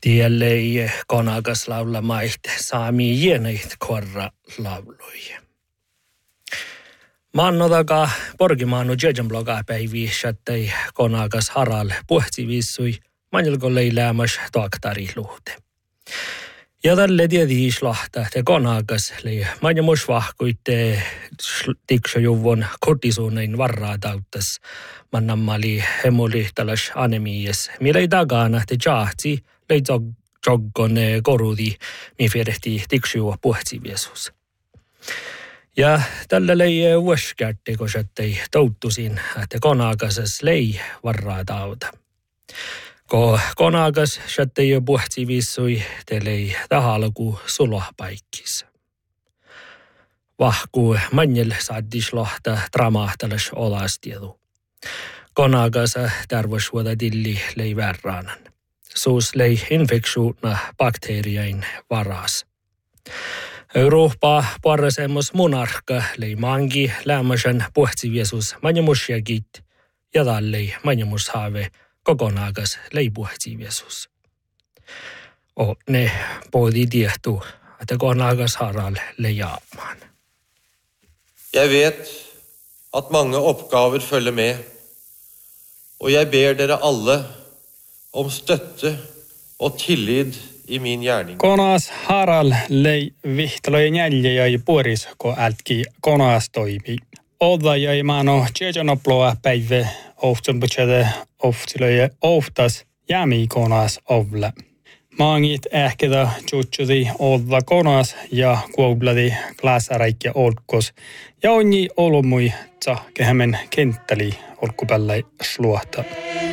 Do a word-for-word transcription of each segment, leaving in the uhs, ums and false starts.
Tiellei konakas laulamait saami jieneit korra lauluja. Maannotaka porkimaanu Jejenbloga päivi shattei konakas Haral puhtsivissui manjelko leiläämäs toaktari luhte. Ja tälle tiedi islahta te konakas lei manjemus vahkuitte tiksojuvun kortisuunein varraa tauttas mannammali hemolihtalas anemias, milei takana te jahtsi lei joggon korudi mi firehti tiksujua puhtsiviesus. Ja tällä lei uuskätti, kun ettei touttusin, että konakasas lei varraa tauta. Ko konakas ettei jo puhtsivissui, te lei tahalku sulohpaikkis. Vahku manjel saaddis lohta dramahtalas olastiedu. Konakas tarvos vuoda tilli lei värraanan. Suus lei infeksuuna bakteeriain varas. Eurooppa parasemos monarka lei mangi lämmäsen puhtsiviesus manjemusjakit ja tallei manjemushaave kokonaakas lei puhtsiviesus. O ne podi tiehtu, että kokonaakas Haral lei jaamaan. Jeg vet at mange oppgaver følger med, og jeg ber dere alle om støtte og tillit i min gärning. Konas Haral lei vihtalojen jäljejä puoris, ko ältki konas toimi. Oda jäi mano tjejanoploa päivä ohtsunputsede oftiloje ohtas jämi konas ovla. Maangit ähketä tjutsudi oda konas ja kuobladi klasaräikki olkos ja onni olumui tsahkehämen kenttäli olkupällei sluohta.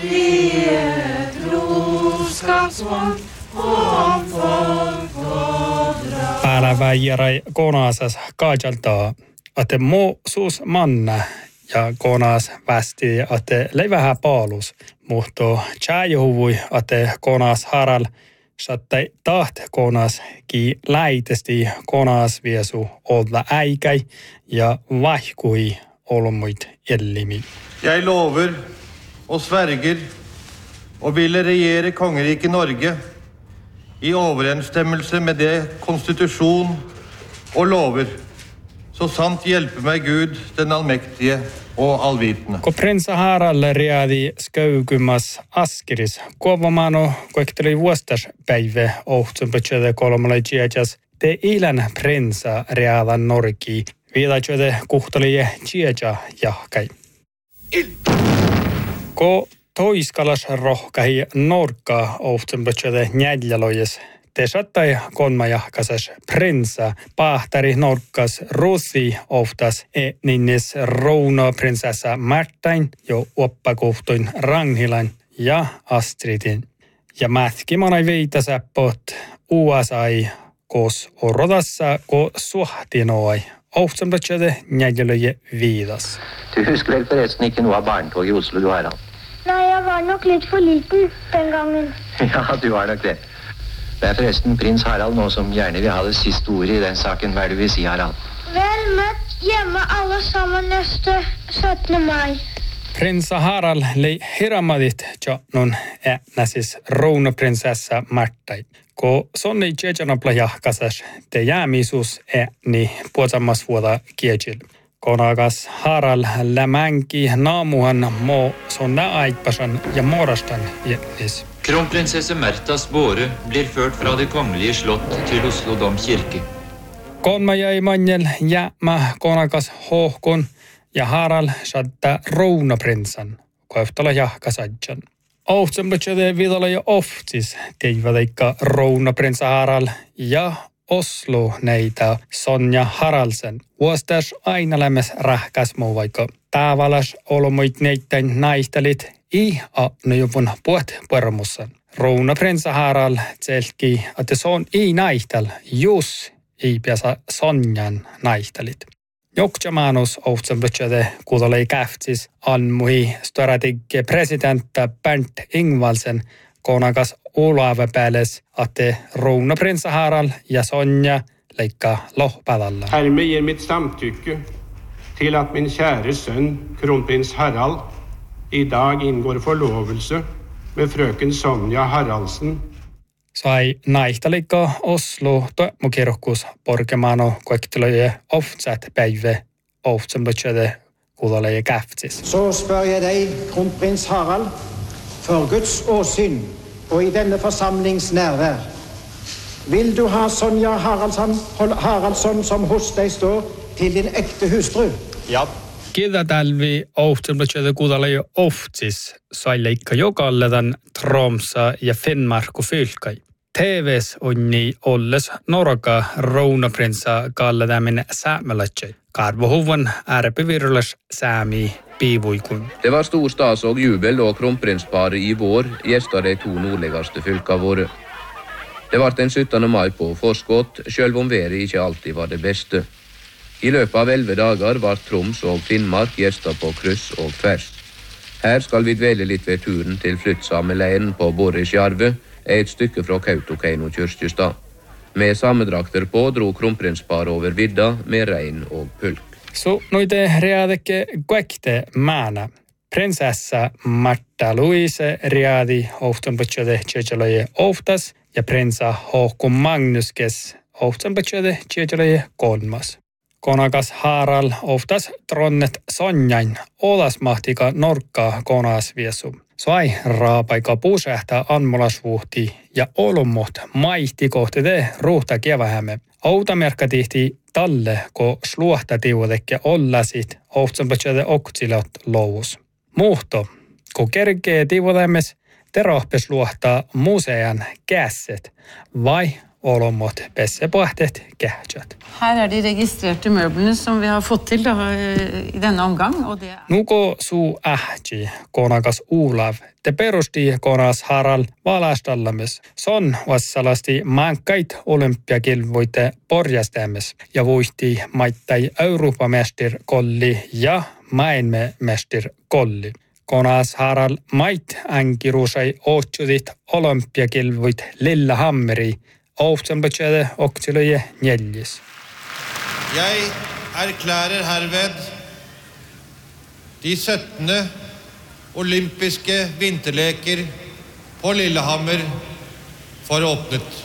Pääläväijärai konasas kaajaltaa, että mo suus manna ja konas västi, että leivähä paalus, mutta tjääjuhuvui, että konas Haral sattai taht konas ki läitesti konas viesu olla äikäi ja vaihkui olmuit ellimi. Jeg lover og sverger og ville regjere kongeriket Norge i overensstemmelse med det konstitusjon og lover, så sant hjelpe meg Gud, den allmektige og allvitende. Kun prinssa Haral riadi sköykymäs askiris, kuovamano koekteli vuostas päivä ohtsunputsede kolmalle tjejas, te ilän prinssa riadan norki, viidatsöde kuhtali tjeja jahkai. Ko toiskalas rohkahi norkka ohtsunputsede njäljalojes, te sattai konmajahkasas prinssa pahtari norkkas rusi oftas e ninnis rouno prinsessa Märtain jo oppakohtoin Ranghilan ja Astridin. Ja mätkimonai viitasäppot uasai kos orodassa ko suhtinoi ohtsunputsede njäljaloje viidas. Du husker vel forresten ikke noe av barnetoget i Oslo, du Harald? Nei, jeg var nok litt for liten den gangen. Ja, du var nok det. Det er forresten prins Harald nå som gjerne vil ha det siste ordet i den saken. Hva er det du vil si, Harald? Vel møtt hjemme alle sammen neste syttende mai. Prinssa Haral lei hiramadit tjannun äänäsis rounoprinsessa Märtai. Ko sonni tjejanopla jahkasas te jäämisus ääni puotsammas vuoda kiejil. Konakas Haral lämänki naamuhan mo sonna aitpasan ja morastan jätnis. Kronprinsesse Märtas båre blir ført fra det kongelige slott til Oslo domkirke. Konma jäi manjel jäämä konakas hohkon ja Haral saattaa rounaprinsan, koeftala jahkasajjan. Ohtsemlutsede vidala jo oftis teivadeikka rounaprinsa Haral ja Oslo neitä Sonja Haraldsen. Vuostas aina lämmäs rähkäs muu vaikka tavallas olomuit neitten naistelit i aapnejuvun puhet puermussa. Rounaprinsa Haral tselki, että se on i naistel, jus i piasa Sonjan naistelit. Jokjamanus ohtsemlutsede kuutalei käftsis anmui strategie presidentta Bernt Ingvaldsen konakas Olave pääles, että Rounaprinsa Haral ja Sonja leikkaa lohpadalla. Härmed ger mitt samtycke till att min käre son, kronprins Harald, i dag ingår förlovelse med fröken Sonja Haraldsen. sai naihtalikko Oslo toimukirkkus porkemano koektiloje oftsatt päivä oftsamlutsjade kuudaleje käftsis. Så spør jeg deg, kronprins Harald, for Guds åsyn og i denne forsamlings nærvær. Vil du ha Sonja Haraldsson, Haraldsson som hos deg står til din ekte hustru? Ja. Kidatalvi ohtsamlutsjade kuudaleje oftsis sai leikka jokalledan Tromsa ja Finnmark fylkai. T V:s onni olles Norga Rounaprinsa kalledamin säämelätsei. Karvohuvan ärpivirlas säämi piivuikun. Det var stor stas og jubel og kronprinsparet i vår gjestet de to nordligaste fylka våre. Det var den syttende mai på forskott, selv om været ikke alltid var det beste. I løpet av elleve dager var Troms og Finnmark gjestet på kryss og tvers. Her skal vi dvele litt ved turen til flyttsameleiren på Borresjarve, et stykke fra Kautokeino kyrkjestad. Med samedrakter på dro kronprinspar over vidda med rein og pulk. Så noite riadekke kuekte maana. Prinsessa Marta Louise riadi ohtonpatjade tjejalaje oftas ja prinsa Håkon Magnuskes ohtonpatjade tjejalaje kolmas. Konakas Harald oftas tronnet Sonjain olasmahtika norkkaa konasviesu. Sai raapaika puusähtää anmolasvuhti ja olumot maihti kohti te ruuhta kevähämme. Outamerkka tihti talle, ko sluohta tiuotekke ollasit ohtsanpatsjade oksilot louvus. Muhto, ko kerkee tiuotämmes, te rohpes luohtaa musean kässet vai olomot pessepuhtet kähtsät. Her er de registrerte møblene som vi har fått til da, i denne omgang. Og det er... Nuko suu ähti, konakas Olav, te perusti konas Harald valastallames. Son vassalasti maankait olympiakilvoite porjastämmes ja vuihti maittai Euroopamestir kolli ja maailmemestir kolli. Konas Harald mait änkirusai otsudit olympiakilvoit Lillehammeri ohtsanpatsjade oktiloje neljis. Jeg erklærer herved de syttende olympiske vinterleker på Lillehammer for åpnet.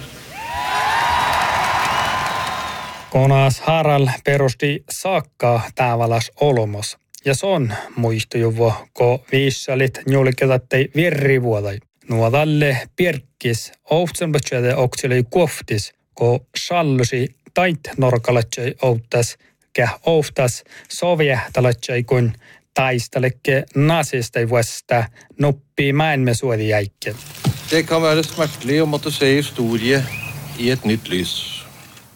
Konas Harald perusti saakka tavalas olomos. Ja son muistojuvo, ko viissalit njulketattei virrivuodai. Nuodalle pirkkis ohtsanpatsjade oktiloi kuoftis, ko sallusi tait norkalatsai outtas, käh ohtas sovjehtalatsai kun taistalekke nazistai vasta nuppi maailmesuodi jäikke. Det kan være smertelig å måtte se historie i et nytt lys.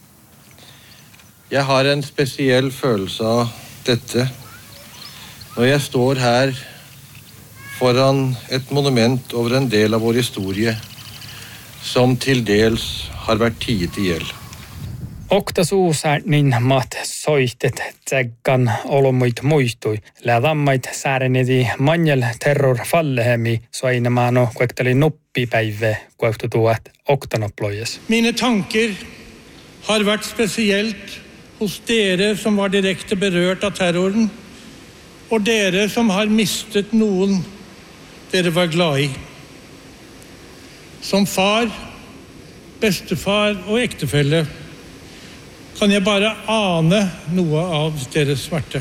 Jeg har en spesiell følelse av dette når jeg står her foran et monument over en del av vår historie som til dels har vært tiet ihjel. Oktasuusäänin mat soihtet tsekkan olomuit muistui. Lädammait säärenedi manjel terror fallehemi soinemaano kuekteli nuppipäive kuektutuat oktanoplojes. Mine tanker har vært spesielt hos dere som var direkte berørt av terroren, og dere som har mistet noen dere var glad i. Som far, bestefar og ektefelle kan jeg bare ane noe av deres smerte.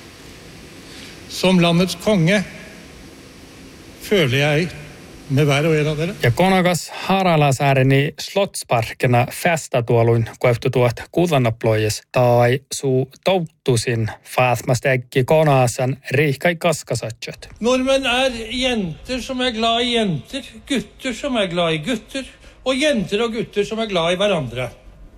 Som landets konge føler jeg med hver og en av dere. Ja konakas Haralasaareni slottsparkena festatuoluin koeftutuat kuudanaplojes tai suu touttusin faatmastekki konaasan riikai kaskasatjat. Nordmenn er jenter som er glad i jenter, gutter som er glad i gutter, og jenter og gutter som er glad i hverandre.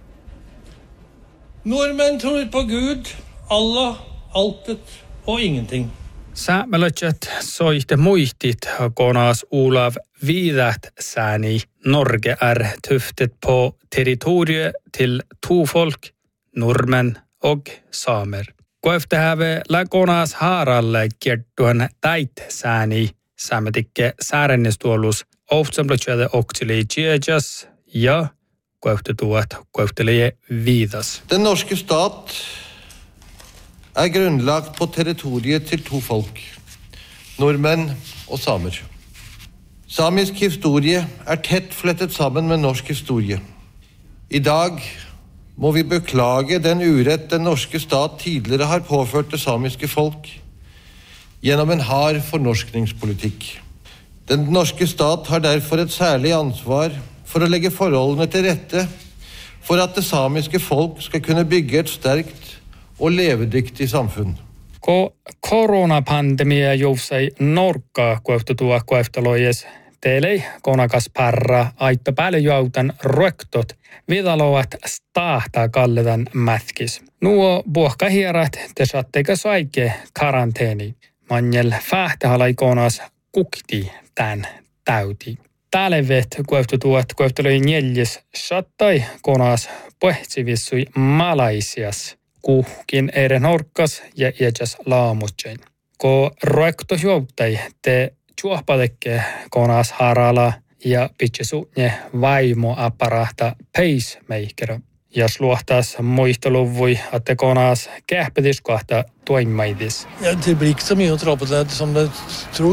Nordmenn tror på Gud, Allah, altet og ingenting. Säämelätjät soihte muistit konas Olav viidät sääni Norge är tuftet på territoriet till to folk, normen och samer. Koeftehäve lä konas Haaralle kertuhan täit sääni saametikke säärennestuolus oftsamlätjäde oksili tjejas ja koeftetuat koeftelie viidas. Den norske stat er grunnlagt på territoriet til to folk, nordmenn og samer. Samisk historie er tett flettet sammen med norsk historie. I dag må vi beklage den urett den norske stat tidligere har påført det samiske folk gjennom en hard fornorskningspolitikk. Den norske stat har derfor et særlig ansvar for å legge forholdene til rette for at det samiske folk skal kunne bygge et sterkt og levedyktig samfunn. Ko koronapandemia jousai norkkaa kueftutua kueftaloies teelei konakas parra aitta päälle joutan röktot vidaloat stahtaa kalletan mätkis. Nuo buohkahierat te saatteika saike karanteeni. Manjel fähtähalai konas kukti tän täyti. Tälevet kueftutuat kueftaloi neljäs sattai konas pohtsivissui Malaisias. Kuhkin eiren horkkas ja iäkäs laamutsein. Ko roekto juottai te juohpatekke konas harala ja pitsesuutne vaimo apparahta pacemaker. Ja sluohtas muisteluvui, että konas kähpetiskohta toimimaitis. Ja, det blir ikke så mye å dra på det som det tror.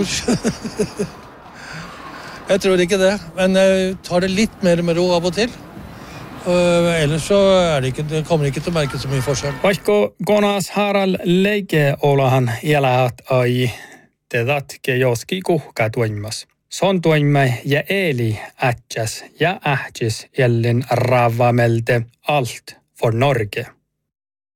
Jeg tror ikke det, men jeg tar det litt mer med ro av og til. Uh, ellers så er det ikke, det kommer ikke til å merke så mye forskjell. Vaikka konas Harald leike olahan eläät ai tedatke joski kuhka toimimas. Son toimii ja eli ätsäs ja ähtsis jälleen ravamelte allt för Norge.